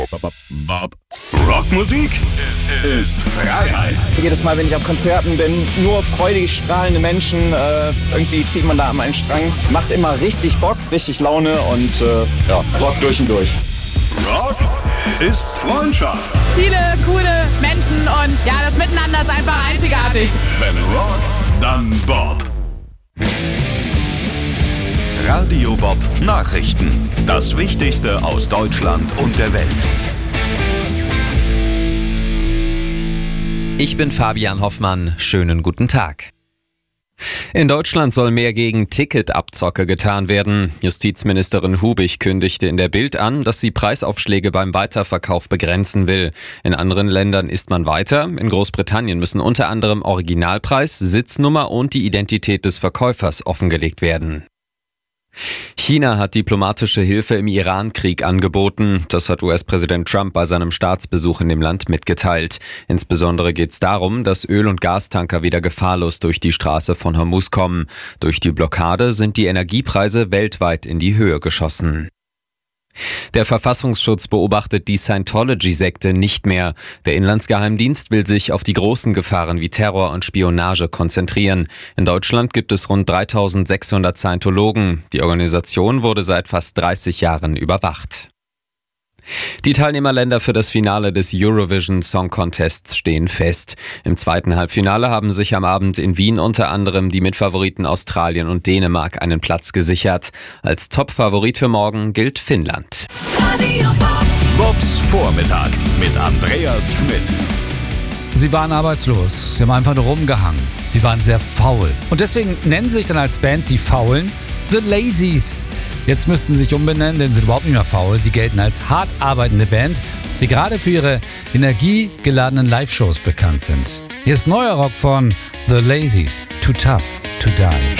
Rockmusik ist Freiheit. Jedes Mal, wenn ich auf Konzerten bin, nur freudig strahlende Menschen. Irgendwie zieht man da an einen Strang. Macht immer richtig Bock, richtig Laune und Rock durch und durch. Rock ist Freundschaft. Viele coole Menschen und ja, das Miteinander ist einfach einzigartig. Wenn Rock, dann Bob. Radio Bob Nachrichten. Das Wichtigste aus Deutschland und der Welt. Ich bin Fabian Hoffmann. Schönen guten Tag. In Deutschland soll mehr gegen Ticketabzocke getan werden. Justizministerin Hubig kündigte in der Bild an, dass sie Preisaufschläge beim Weiterverkauf begrenzen will. In anderen Ländern ist man weiter. In Großbritannien müssen unter anderem Originalpreis, Sitznummer und die Identität des Verkäufers offengelegt werden. China hat diplomatische Hilfe im Iran-Krieg angeboten. Das hat US-Präsident Trump bei seinem Staatsbesuch in dem Land mitgeteilt. Insbesondere geht es darum, dass Öl- und Gastanker wieder gefahrlos durch die Straße von Hormuz kommen. Durch die Blockade sind die Energiepreise weltweit in die Höhe geschossen. Der Verfassungsschutz beobachtet die Scientology-Sekte nicht mehr. Der Inlandsgeheimdienst will sich auf die großen Gefahren wie Terror und Spionage konzentrieren. In Deutschland gibt es rund 3600 Scientologen. Die Organisation wurde seit fast 30 Jahren überwacht. Die Teilnehmerländer für das Finale des Eurovision Song Contests stehen fest. Im zweiten Halbfinale haben sich am Abend in Wien unter anderem die Mitfavoriten Australien und Dänemark einen Platz gesichert. Als Top-Favorit für morgen gilt Finnland. Bobs Vormittag mit Andreas Schmidt. Sie waren arbeitslos, sie haben einfach nur rumgehangen. Sie waren sehr faul. Und deswegen nennen sie sich dann als Band die Faulen The Lazies. Jetzt müssten sie sich umbenennen, denn sie sind überhaupt nicht mehr faul. Sie gelten als hart arbeitende Band, die gerade für ihre energiegeladenen Live-Shows bekannt sind. Hier ist neuer Rock von The Lazies, Too Tough to Die.